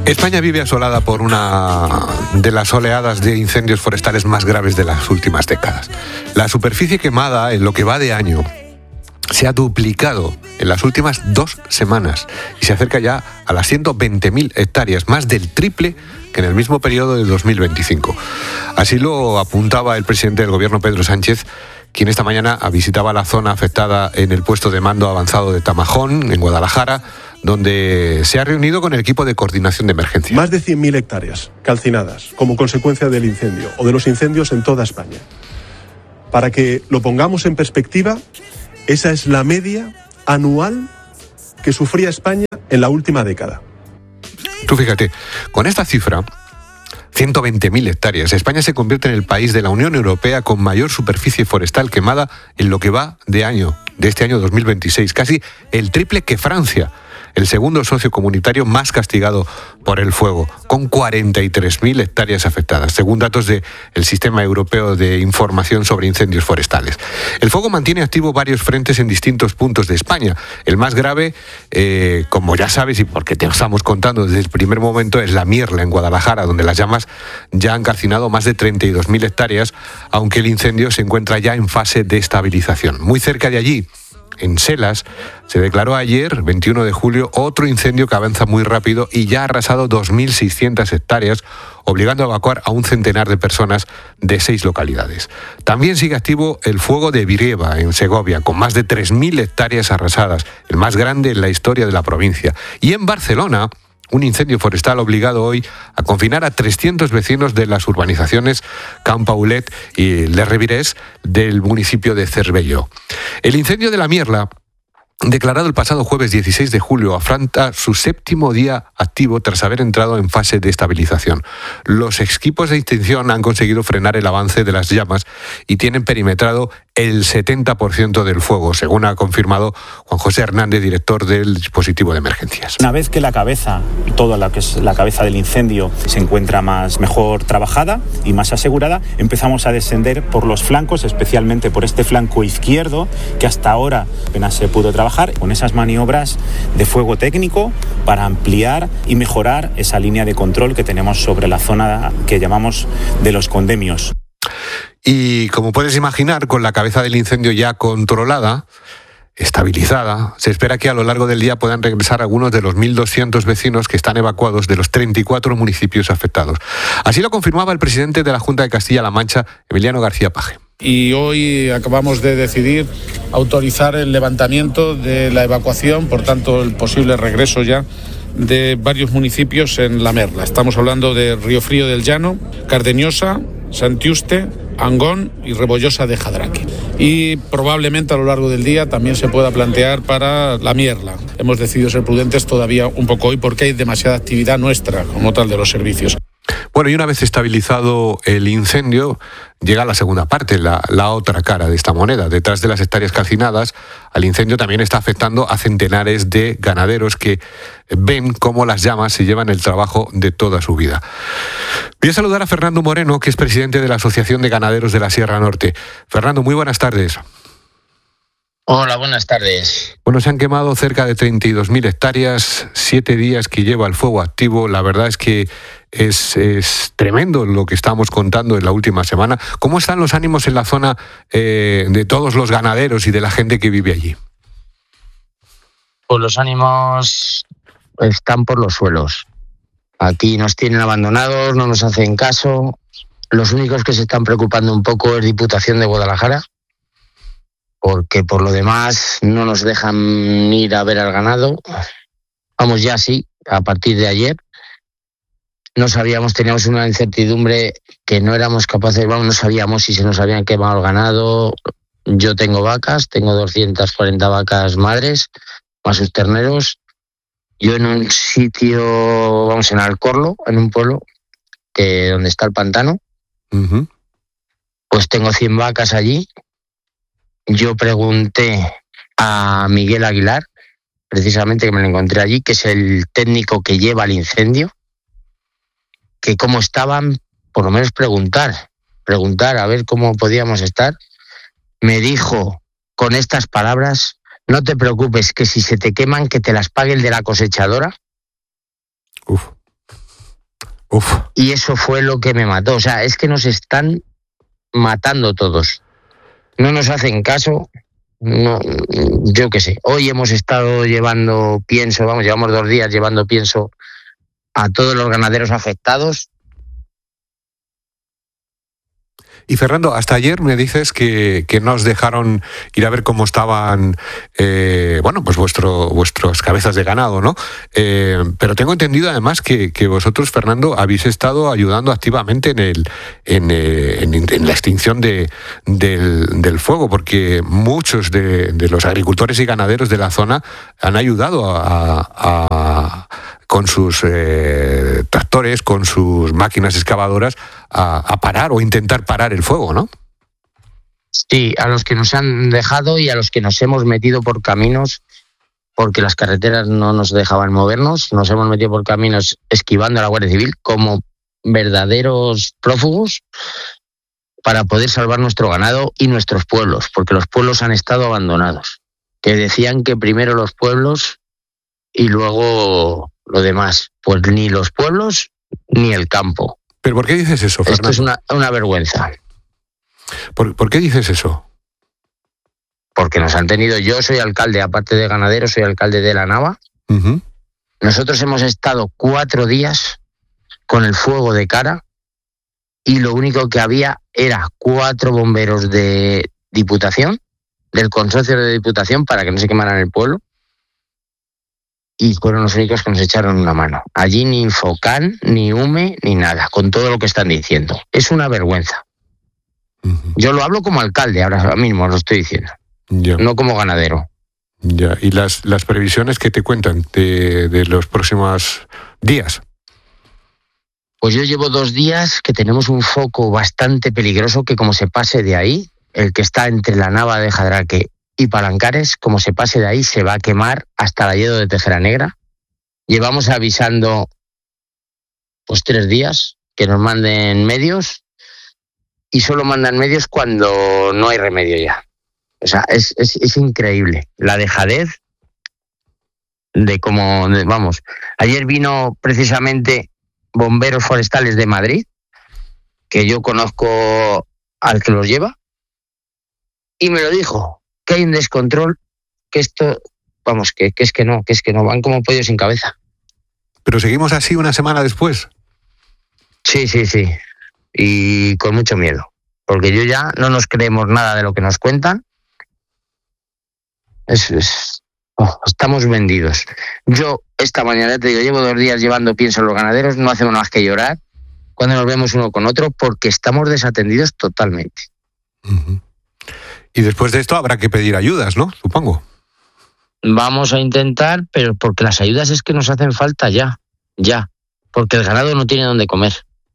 España vive asolada por una de las oleadas de incendios forestales más graves de las últimas décadas. La superficie quemada en lo que va de año se ha duplicado en las últimas 2 semanas y se acerca ya a las 120.000 hectáreas, más del triple que en el mismo periodo de 2025. Así lo apuntaba el presidente del Gobierno, Pedro Sánchez, quien esta mañana visitaba la zona afectada en el puesto de mando avanzado de Tamajón, en Guadalajara, donde se ha reunido con el equipo de coordinación de emergencia. Más de 100.000 hectáreas calcinadas como consecuencia del incendio o de los incendios en toda España. Para que lo pongamos en perspectiva, esa es la media anual que sufría España en la última década. Tú fíjate, con esta cifra, 120.000 hectáreas, España se convierte en el país de la Unión Europea con mayor superficie forestal quemada en lo que va de este año 2026, casi el triple que Francia, el segundo socio comunitario más castigado por el fuego, con 43.000 hectáreas afectadas, según datos del Sistema Europeo de Información sobre Incendios Forestales. El fuego mantiene activo varios frentes en distintos puntos de España. El más grave, como ya sabes y porque te estamos contando desde el primer momento, es La Mierla, en Guadalajara, donde las llamas ya han calcinado más de 32.000 hectáreas, aunque el incendio se encuentra ya en fase de estabilización. Muy cerca de allí, en Selas, se declaró ayer, 21 de julio, otro incendio que avanza muy rápido y ya ha arrasado 2.600 hectáreas, obligando a evacuar a un centenar de personas de 6 localidades. También sigue activo el fuego de Virieva, en Segovia, con más de 3.000 hectáreas arrasadas, el más grande en la historia de la provincia. Y en Barcelona, un incendio forestal ha obligado hoy a confinar a 300 vecinos de las urbanizaciones Camp Paulet y Les Revirés del municipio de Cervelló. El incendio de La Mierla, declarado el pasado jueves 16 de julio, afronta su 7º día activo tras haber entrado en fase de estabilización. Los equipos de extinción han conseguido frenar el avance de las llamas y tienen perimetrado el 70% del fuego, según ha confirmado Juan José Hernández, director del dispositivo de emergencias. Una vez que la cabeza, toda la que es la cabeza del incendio, se encuentra mejor trabajada y más asegurada, empezamos a descender por los flancos, especialmente por este flanco izquierdo, que hasta ahora apenas se pudo trabajar, con esas maniobras de fuego técnico para ampliar y mejorar esa línea de control que tenemos sobre la zona que llamamos de los condemios. Y como puedes imaginar, con la cabeza del incendio ya controlada, estabilizada, se espera que a lo largo del día puedan regresar algunos de los 1.200 vecinos que están evacuados de los 34 municipios afectados. Así lo confirmaba el presidente de la Junta de Castilla-La Mancha, Emiliano García Paje. Y hoy acabamos de decidir autorizar el levantamiento de la evacuación, por tanto el posible regreso ya de varios municipios en La Merla. Estamos hablando de Riofrío del Llano, Cardeñosa, Santiuste, Angón y Rebollosa de Jadraque. Y probablemente a lo largo del día también se pueda plantear para La Mierla. Hemos decidido ser prudentes todavía un poco hoy porque hay demasiada actividad nuestra como tal de los servicios. Bueno, y una vez estabilizado el incendio, llega la segunda parte, la otra cara de esta moneda. Detrás de las hectáreas calcinadas, al incendio también está afectando a centenares de ganaderos que ven cómo las llamas se llevan el trabajo de toda su vida. Voy a saludar a Fernando Moreno, que es presidente de la Asociación de Ganaderos de la Sierra Norte. Fernando, muy buenas tardes. Hola, buenas tardes. Bueno, se han quemado cerca de 32.000 hectáreas, 7 días que lleva el fuego activo. La verdad es que es tremendo lo que estamos contando en la última semana. ¿Cómo están los ánimos en la zona de todos los ganaderos y de la gente que vive allí? Pues los ánimos están por los suelos. Aquí nos tienen abandonados, no nos hacen caso. Los únicos que se están preocupando un poco es Diputación de Guadalajara, porque por lo demás no nos dejan ir a ver al ganado. Vamos, ya sí, a partir de ayer. No sabíamos, teníamos una incertidumbre que no éramos capaces, no sabíamos si se nos habían quemado el ganado. Yo tengo vacas, tengo 240 vacas madres, más sus terneros. Yo en un sitio, en Alcorlo, en un pueblo donde está el pantano, pues tengo 100 vacas allí. Yo pregunté a Miguel Aguilar, precisamente, que me lo encontré allí, que es el técnico que lleva el incendio, que cómo estaban, por lo menos preguntar a ver cómo podíamos estar. Me dijo con estas palabras: no te preocupes, que si se te queman, que te las pague el de la cosechadora. Uf. y eso fue lo que me mató. O sea, es que nos están matando todos. No nos hacen caso. No, yo qué sé. Hoy hemos estado llevando pienso, llevamos 2 días llevando pienso a todos los ganaderos afectados. Y Fernando, hasta ayer me dices que no os dejaron ir a ver cómo estaban, pues vuestras cabezas de ganado, ¿no? Pero tengo entendido además que vosotros, Fernando, habéis estado ayudando activamente en la extinción del fuego, porque muchos de los agricultores y ganaderos de la zona han ayudado con sus tractores, con sus máquinas excavadoras, a parar o intentar parar el fuego, ¿no? Sí, a los que nos han dejado y a los que nos hemos metido por caminos, porque las carreteras no nos dejaban movernos, nos hemos metido por caminos esquivando a la Guardia Civil como verdaderos prófugos para poder salvar nuestro ganado y nuestros pueblos, porque los pueblos han estado abandonados. Que decían que primero los pueblos y luego lo demás. Pues ni los pueblos ni el campo. ¿Pero por qué dices eso, Fernando? Esto es una vergüenza. ¿Por qué dices eso? Porque nos han tenido... Yo soy alcalde, aparte de ganadero, soy alcalde de La Nava. Uh-huh. Nosotros hemos estado 4 días con el fuego de cara y lo único que había era 4 bomberos de Diputación, del consorcio de Diputación, para que no se quemaran el pueblo. Y fueron los únicos que nos echaron una mano. Allí ni Infocan, ni UME, ni nada, con todo lo que están diciendo. Es una vergüenza. Uh-huh. Yo lo hablo como alcalde, ahora mismo lo estoy diciendo. Ya. No como ganadero. Ya. ¿Y las previsiones que te cuentan de los próximos días? Pues yo llevo 2 días que tenemos un foco bastante peligroso que como se pase de ahí, el que está entre La Nava de Jadraque y Palancares, como se pase de ahí, se va a quemar hasta la Lledó de Tejera Negra. Llevamos avisando 3 días que nos manden medios y solo mandan medios cuando no hay remedio ya. O sea, es increíble la dejadez de cómo... Vamos, ayer vino precisamente bomberos forestales de Madrid, que yo conozco al que los lleva, y me lo dijo, que hay un descontrol, que esto, que es que no, van como pollos sin cabeza. ¿Pero seguimos así una semana después? Sí, y con mucho miedo, porque yo ya no nos creemos nada de lo que nos cuentan. Estamos vendidos. Yo esta mañana te digo, llevo 2 días llevando pienso a los ganaderos, no hacemos más que llorar cuando nos vemos uno con otro, porque estamos desatendidos totalmente. Uh-huh. Y después de esto habrá que pedir ayudas, ¿no? Supongo. Vamos a intentar, pero porque las ayudas es que nos hacen falta ya, porque el ganado no tiene dónde comer.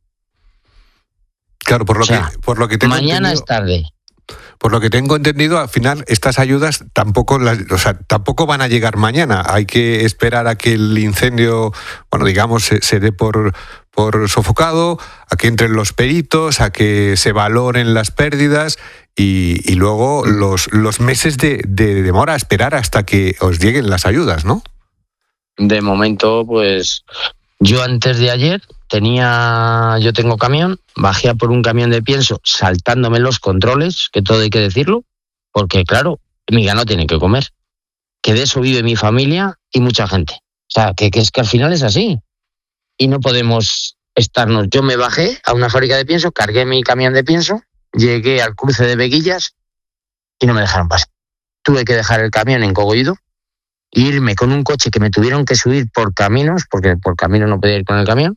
Claro, por lo que tengo mañana entendido, es tarde. Por lo que tengo entendido, al final estas ayudas tampoco van a llegar mañana. Hay que esperar a que el incendio, se dé por sofocado, a que entren los peritos, a que se valoren las pérdidas y luego los meses de demora a esperar hasta que os lleguen las ayudas, ¿no? De momento, pues yo antes de ayer yo tengo camión, bajé a por un camión de pienso saltándome los controles, que todo hay que decirlo, porque claro, mi ganado tiene que comer, que de eso vive mi familia y mucha gente. O sea, que es que al final es así y no podemos estarnos. Yo me bajé a una fábrica de pienso, cargué mi camión de pienso, llegué al cruce de Veguillas y no me dejaron pasar. Tuve que dejar el camión en Cogollido e irme con un coche que me tuvieron que subir por caminos, porque por camino no podía ir con el camión.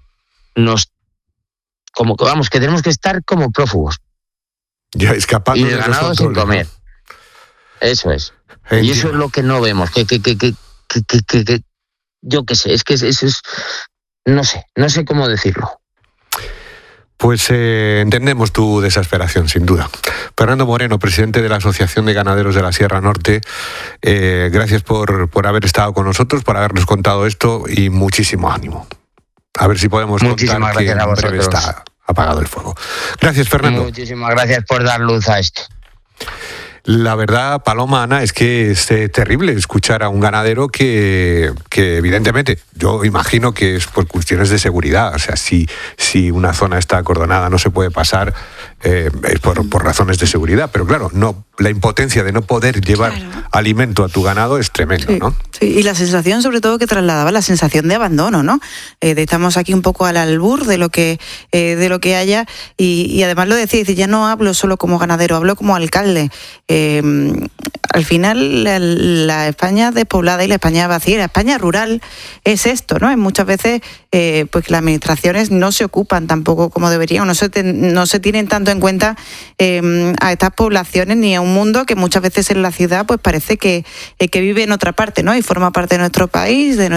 Que tenemos que estar como prófugos. Ya escapando y el ganado sin comer. ¿No? Eso es. Y eso es lo que no vemos. Que yo qué sé, es que eso es... No sé cómo decirlo. Pues entendemos tu desesperación, sin duda. Fernando Moreno, presidente de la Asociación de Ganaderos de la Sierra Norte, gracias por haber estado con nosotros, por habernos contado esto y muchísimo ánimo. A ver si podemos contar que en breve está apagado el fuego. Gracias, Fernando. Muchísimas gracias por dar luz a esto. La verdad, Paloma, Ana, es que es terrible escuchar a un ganadero que evidentemente, yo imagino que es por cuestiones de seguridad. O sea, si una zona está acordonada no se puede pasar, es por razones de seguridad. Pero claro, la impotencia de no poder llevar alimento a tu ganado es tremendo, ¿no? Sí, y la sensación sobre todo que trasladaba, la sensación de abandono, ¿no? Estamos aquí un poco al albur de lo que haya, y además lo decía, ya no hablo solo como ganadero, hablo como alcalde. Al final la España despoblada y la España vacía, la España rural es esto, ¿no? Muchas veces pues las administraciones no se ocupan tampoco como deberían, no se tienen tanto en cuenta a estas poblaciones ni a un mundo que muchas veces en la ciudad pues parece que vive en otra parte, ¿no? Y forma parte de nuestro país, de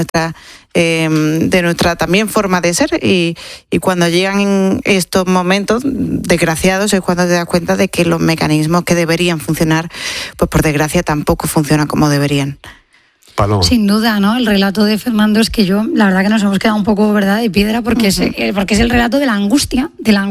nuestra también forma de ser, y cuando llegan en estos momentos desgraciados es cuando te das cuenta de que los mecanismos que deberían funcionar, pues por desgracia tampoco funcionan como deberían. Paloma. Sin duda, ¿no? El relato de Fernando es que la verdad que nos hemos quedado un poco, ¿verdad?, de piedra, porque es el relato de la angustia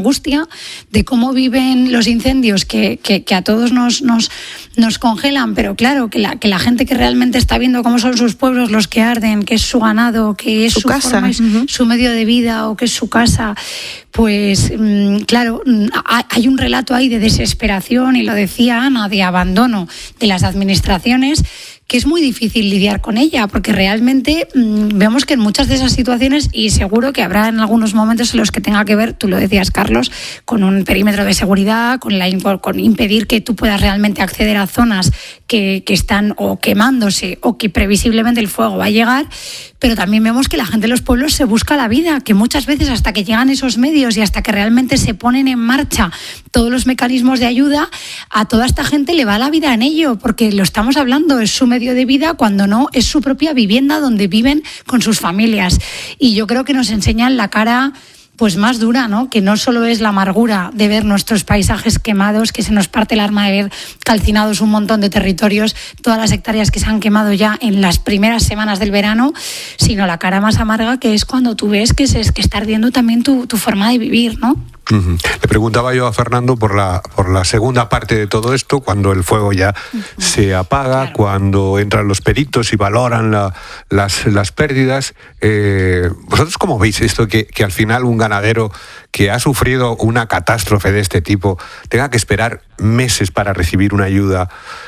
de cómo viven los incendios que a todos nos congelan, pero claro, que la gente que realmente está viendo cómo son sus pueblos los que arden, que es su ganado, que es su casa, forma, su medio de vida, o que es su casa, pues claro, hay un relato ahí de desesperación, y lo decía Ana, de abandono de las administraciones, que es muy difícil lidiar con ella, porque realmente vemos que en muchas de esas situaciones, y seguro que habrá en algunos momentos en los que tenga que ver, tú lo decías, Carlos, con un perímetro de seguridad, con impedir que tú puedas realmente acceder a zonas que están o quemándose, o que previsiblemente el fuego va a llegar, pero también vemos que la gente de los pueblos se busca la vida, que muchas veces hasta que llegan esos medios y hasta que realmente se ponen en marcha todos los mecanismos de ayuda, a toda esta gente le va la vida en ello, porque lo estamos hablando, es su medio de vida, cuando no es su propia vivienda donde viven con sus familias. Y yo creo que nos enseñan la cara pues más dura, ¿no? Que no solo es la amargura de ver nuestros paisajes quemados, que se nos parte el alma de ver calcinados un montón de territorios, todas las hectáreas que se han quemado ya en las primeras semanas del verano, sino la cara más amarga, que es cuando tú ves que está ardiendo también tu forma de vivir, ¿no? Le preguntaba yo a Fernando por la segunda parte de todo esto, cuando el fuego ya se apaga, claro, cuando entran los peritos y valoran las pérdidas. ¿Vosotros cómo veis esto, que al final un ganadero que ha sufrido una catástrofe de este tipo tenga que esperar meses para recibir una ayuda?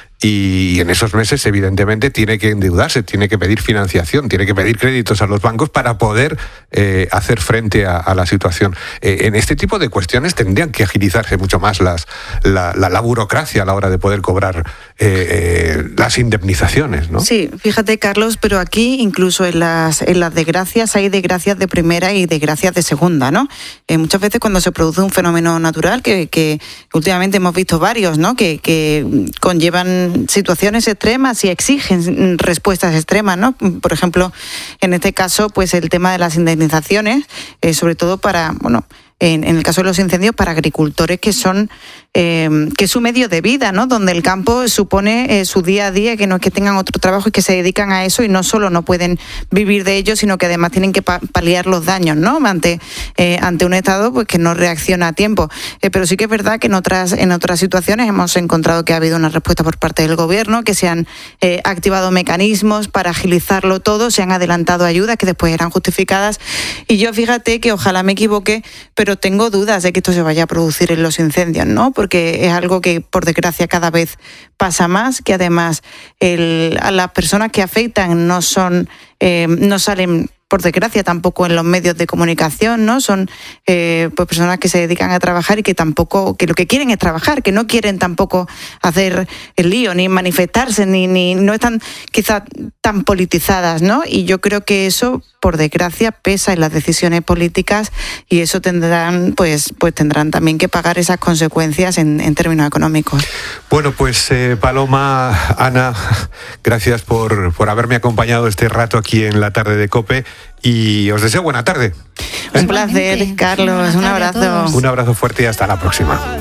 Y en esos meses, evidentemente, tiene que endeudarse, tiene que pedir financiación, tiene que pedir créditos a los bancos para poder hacer frente a la situación. En este tipo de cuestiones tendrían que agilizarse mucho más la burocracia a la hora de poder cobrar las indemnizaciones, ¿no? Sí, fíjate, Carlos, pero aquí incluso en las desgracias hay desgracias de primera y desgracias de segunda, ¿no? Muchas veces cuando se produce un fenómeno natural, que últimamente hemos visto varios, ¿no? Que conllevan situaciones extremas y exigen respuestas extremas, ¿no? Por ejemplo, en este caso, pues el tema de las indemnizaciones, sobre todo para, en el caso de los incendios, para agricultores que es su medio de vida, ¿no? Donde el campo supone su día a día, que no es que tengan otro trabajo y que se dedican a eso, y no solo no pueden vivir de ello, sino que además tienen que paliar los daños, ¿no? Ante un Estado pues que no reacciona a tiempo. Pero sí que es verdad que en otras situaciones hemos encontrado que ha habido una respuesta por parte del Gobierno, que se han activado mecanismos para agilizarlo todo, se han adelantado ayudas que después eran justificadas, y yo fíjate que ojalá me equivoque, pero tengo dudas de que esto se vaya a producir en los incendios, ¿no? Porque es algo que, por desgracia, cada vez pasa más, que además a las personas que afectan no salen, por desgracia, tampoco en los medios de comunicación, ¿no? Son pues personas que se dedican a trabajar y que lo que quieren es trabajar, que no quieren tampoco hacer el lío, ni manifestarse, ni no están quizás tan politizadas, ¿no? Y yo creo que eso, por desgracia, pesa en las decisiones políticas, y eso tendrán también que pagar esas consecuencias en términos económicos. Bueno, pues Paloma, Ana, gracias por haberme acompañado este rato aquí en la tarde de COPE, y os deseo buena tarde. Un placer, Carlos, un abrazo. Un abrazo fuerte y hasta la próxima.